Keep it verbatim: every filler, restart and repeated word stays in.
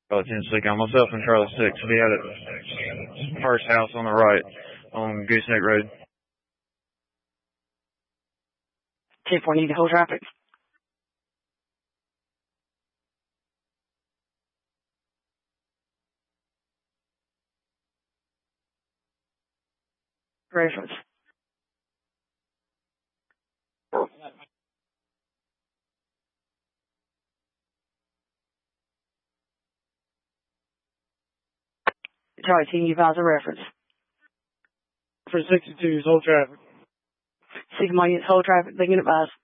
Uh, ten six, on myself and Charlie six. Be at it. First house on the right on Gooseneck Road. ten four, need to hold traffic. Reference. Charlie, can you advise a reference? For sixty-two, hold traffic. Sigma units, hold traffic, they can advise.